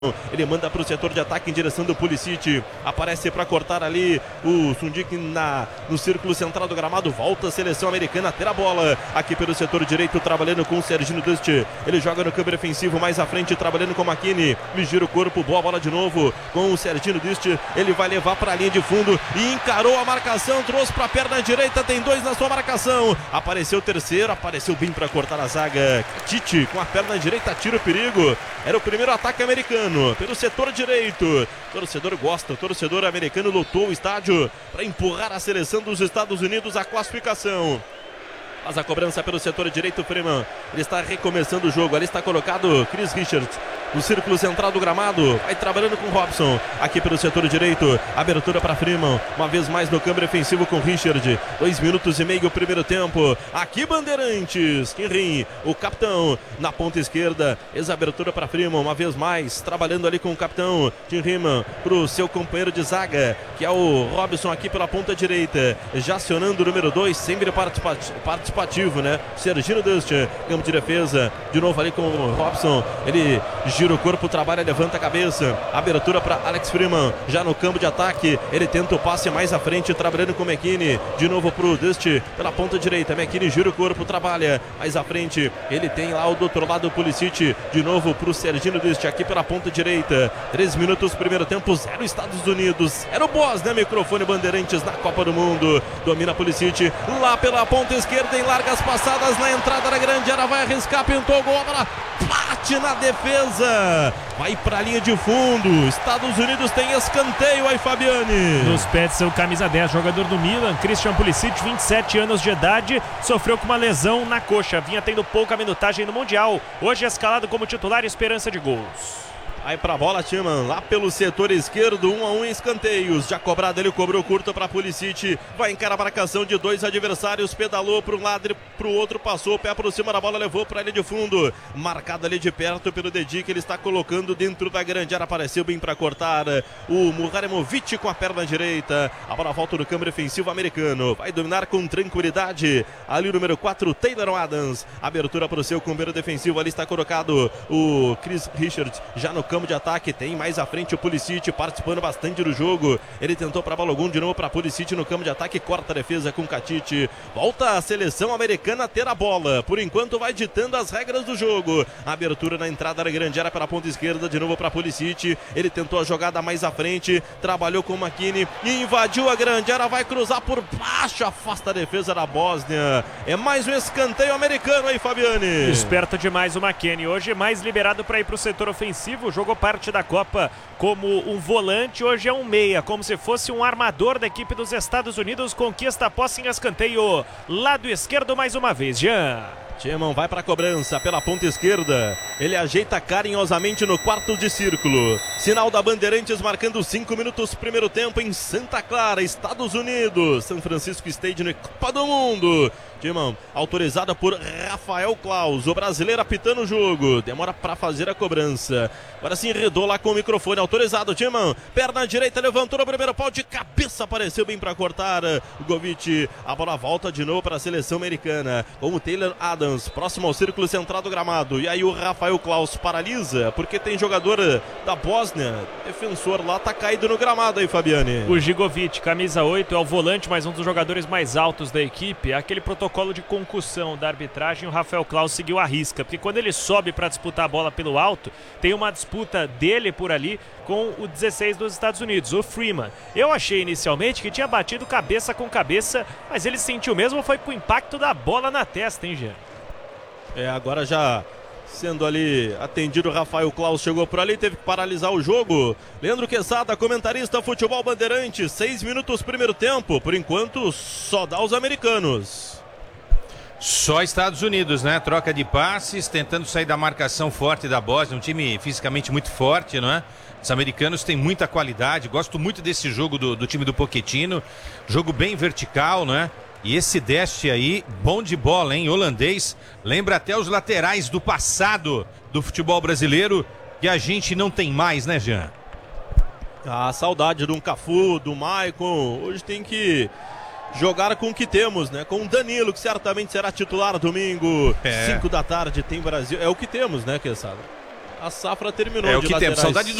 Ele manda para o setor de ataque em direção do Pulisic. Aparece para cortar ali o Sundik no círculo central do gramado. Volta a seleção americana a ter a bola. Aqui pelo setor direito, trabalhando com o Serginho Dust. Ele joga no campo defensivo mais à frente, trabalhando com o McKinney. Ele gira o corpo, boa bola de novo com o Serginho Dust. Ele vai levar para a linha de fundo e encarou a marcação. Trouxe para a perna direita, tem dois na sua marcação. Apareceu o terceiro, apareceu bem para cortar a zaga. Tite com a perna direita, tira o perigo. Era o primeiro ataque americano pelo setor direito. O torcedor gosta, o torcedor americano lotou o estádio para empurrar a seleção dos Estados Unidos à classificação. Faz a cobrança pelo setor direito, Freeman. Ele está recomeçando o jogo. Ali está colocado Chris Richards no círculo central do gramado. Vai trabalhando com Robson. Aqui pelo setor direito. Abertura para Freeman. Uma vez mais no câmbio defensivo com Richard. 2 minutos e meio o primeiro tempo. Aqui Bandeirantes. Quirrim, o capitão, na ponta esquerda. Ex-abertura para Freeman. Uma vez mais. Trabalhando ali com o capitão Tim Riemann. Para o seu companheiro de zaga, que é o Robson, aqui pela ponta direita. Já acionando o número 2. Sempre participativo, né? Serginho Dust, campo de defesa. De novo ali com o Robson. Ele gira o corpo, trabalha, levanta a cabeça. Abertura para Alex Freeman, já no campo de ataque. Ele tenta o passe mais à frente, trabalhando com o McKinney. De novo pro Dust, pela ponta direita. McKinney gira o corpo, trabalha mais à frente. Ele tem lá do outro lado o Pulisic. De novo pro Serginho Dust, aqui pela ponta direita. 3 minutos, primeiro tempo, 0 Estados Unidos. Era o boss, né? Microfone Bandeirantes na Copa do Mundo. Domina Pulisic, lá pela ponta esquerda, em largas passadas, na entrada da grande área. Vai arriscar, pintou o gol, a bola bate na defesa. Vai para a linha de fundo. Estados Unidos tem escanteio aí, Fabiane. Nos pés seu camisa 10, jogador do Milan, Christian Pulisic, 27 anos de idade, sofreu com uma lesão na coxa. Vinha tendo pouca minutagem no Mundial. Hoje é escalado como titular, esperança de gols. Aí pra bola, Timan, lá pelo setor esquerdo, 1-1 em escanteios. Já cobrado, ele cobrou curto pra Pulisic. Vai encarar a marcação de 2 adversários. Pedalou para um lado e pro outro, passou o pé por cima da bola, levou pra linha de fundo. Marcado ali de perto pelo Dedi, que ele está colocando dentro da grande área. Apareceu bem pra cortar o Muharemovic com a perna direita. A bola volta no câmbio defensivo americano. Vai dominar com tranquilidade. Ali o número 4, Taylor Adams. Abertura pro seu companheiro defensivo. Ali está colocado o Chris Richards, já no campo de ataque. Tem mais à frente o Pulisic, participando bastante do jogo. Ele tentou para Balogun, de novo para Pulisic no campo de ataque, corta a defesa com Katite. Volta a seleção americana a ter a bola. Por enquanto vai ditando as regras do jogo. Abertura na entrada da grande área pela ponta esquerda, de novo para Pulisic. Ele tentou a jogada mais à frente, trabalhou com o McKinney e invadiu a grande área, vai cruzar por baixo, afasta a defesa da Bósnia. É mais um escanteio americano aí, Fabiane. Esperto demais o McKinney, hoje mais liberado para ir para o setor ofensivo. Jogou parte da Copa como um volante, hoje é um meia, como se fosse um armador da equipe dos Estados Unidos. Conquista a posse em escanteio, lado esquerdo mais uma vez, Jean. Tiemann vai para a cobrança pela ponta esquerda. Ele ajeita carinhosamente no quarto de círculo. Sinal da Bandeirantes marcando 5 minutos primeiro tempo em Santa Clara, Estados Unidos. São Francisco Stadium, Copa do Mundo. Tiemann autorizada por Rafael Claus, o brasileiro apitando o jogo. Demora para fazer a cobrança. Agora sim enredou lá com o microfone. Autorizado, Tiemann. Perna direita, levantou no primeiro pau, de cabeça apareceu bem para cortar o Govic. A bola volta de novo para a seleção americana com o Taylor Adams próximo ao círculo central do gramado. E aí o Rafael Claus paralisa, porque tem jogador da Bósnia, defensor lá, tá caído no gramado aí, Fabiane. O Gigovic, camisa 8, é o volante, mas um dos jogadores mais altos da equipe. Aquele protocolo de concussão da arbitragem, o Rafael Claus seguiu a risca, porque quando ele sobe para disputar a bola pelo alto, tem uma disputa dele por ali com o 16 dos Estados Unidos, o Freeman. Eu achei inicialmente que tinha batido cabeça com cabeça, mas ele sentiu mesmo foi com o impacto da bola na testa, hein, Jean? Agora já sendo ali atendido, o Rafael Claus chegou por ali, teve que paralisar o jogo. Leandro Quesada, comentarista Futebol Bandeirantes, 6 minutos primeiro tempo, por enquanto só dá os americanos. Só Estados Unidos, né? Troca de passes, tentando sair da marcação forte da Bósnia, um time fisicamente muito forte, não é? Os americanos têm muita qualidade, gosto muito desse jogo do time do Pochettino, jogo bem vertical, não é? E esse Deste aí, bom de bola, hein? Holandês, lembra até os laterais do passado do futebol brasileiro, que a gente não tem mais, né, Jean? A saudade de um Cafu, do Maicon. Hoje tem que jogar com o que temos, né? Com o Danilo, que certamente será titular domingo, 5 da tarde, tem Brasil. É o que temos, né, Quesada? A safra terminou É o de que temos. laterais. Saudade